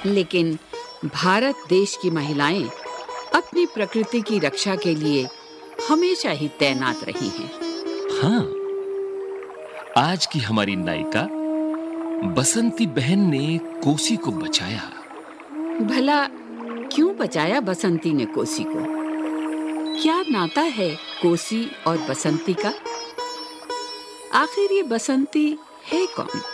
लेकिन भारत देश की महिलाएं अपनी प्रकृति की रक्षा के लिए हमेशा ही तैनात रही हैं। हाँ, आज की हमारी नायिका बसंती बहन ने कोसी को बचाया। भला क्यों बचाया बसंती ने कोसी को? क्या नाता है कोसी और बसंती का? आखिर ये बसंती है कौन?